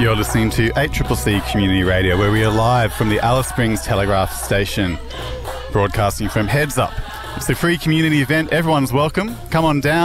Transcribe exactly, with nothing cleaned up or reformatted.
You're listening to eight C C C Community Radio, where we are live from the Alice Springs Telegraph Station, broadcasting from Heads Up. It's a free community event. Everyone's welcome. Come on down.